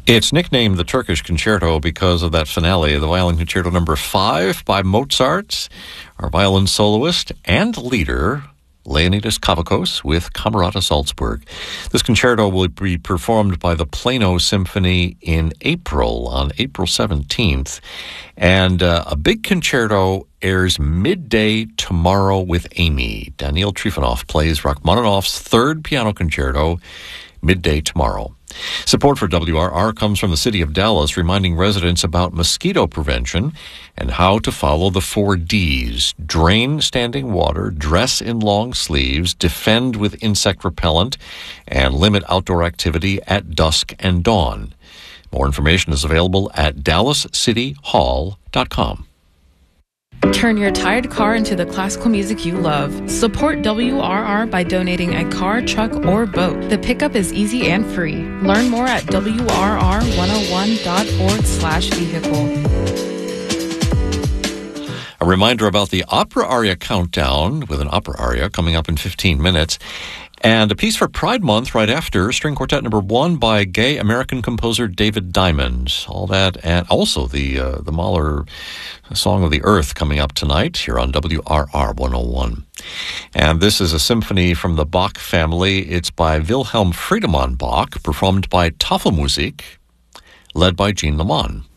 It's nicknamed the Turkish Concerto because of that finale, the Violin Concerto number 5 by Mozart, our violin soloist and leader, Leonidas Kavakos, with Camerata Salzburg. This concerto will be performed by the Plano Symphony on April 17th. And a big concerto airs midday tomorrow with Amy. Daniil Trifonov plays Rachmaninoff's third piano concerto midday tomorrow. Support for WRR comes from the City of Dallas, reminding residents about mosquito prevention and how to follow the 4 Ds. Drain standing water, dress in long sleeves, defend with insect repellent, and limit outdoor activity at dusk and dawn. More information is available at dallascityhall.com. Turn your tired car into the classical music you love. Support WRR by donating a car, truck, or boat. The pickup is easy and free. Learn more at WRR101.org/vehicle. A reminder about the Opera Aria Countdown with an opera aria coming up in 15 minutes. And a piece for Pride Month right after, String Quartet number 1 by gay American composer David Diamond. All that, and also the Mahler Song of the Earth coming up tonight here on WRR 101. And this is a symphony from the Bach family. It's by Wilhelm Friedemann Bach, performed by Tafelmusik, led by Jean Leman.